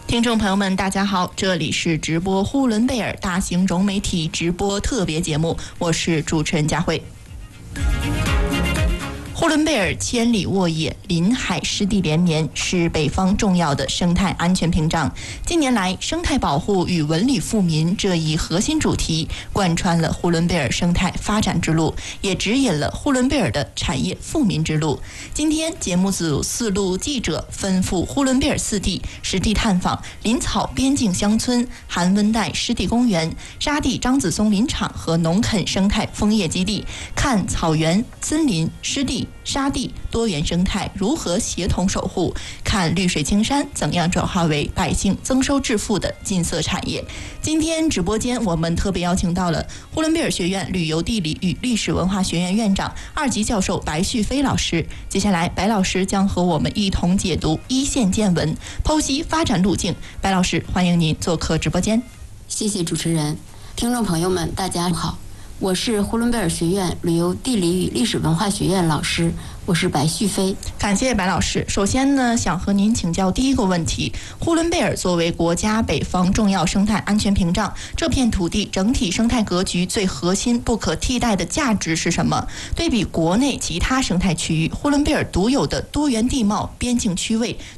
听众朋友们，大家好，这里是直播呼伦贝尔大型融媒体直播特别节目，我是主持人佳慧。呼伦贝尔千里沃野，林海湿地连绵，是北方重要的生态安全屏障。近年来，生态保护与文旅富民这一核心主题贯穿了呼伦贝尔生态发展之路，也指引了呼伦贝尔的产业富民之路。今天节目组4路记者奔赴呼伦贝尔4地，实地探访林草边境乡村、韩温带湿地公园、沙地张子松林场和农垦生态枫叶基地，看草原、森林、湿地、沙地多元生态如何协同守护，看绿水青山怎样转化为百姓增收致富的金色产业。今天直播间我们特别邀请到了呼伦贝尔学院旅游地理与历史文化学院院长2级教授白旭飞老师。接下来白老师将和我们一同解读一线见闻，剖析发展路径。白老师，欢迎您做客直播间。 谢谢主持人，听众朋友们大家好，我是呼伦贝尔学院旅游地理与历史文化学院老师，我是白旭飞。 感谢白老师。首先呢，想和您请教第一个问题：呼伦贝尔作为国家北方重要生态安全屏障，这片土地整体生态格局最核心、不可替代的价值是什么？对比国内其他生态区域，呼伦贝尔独有的多元地貌、边境区位、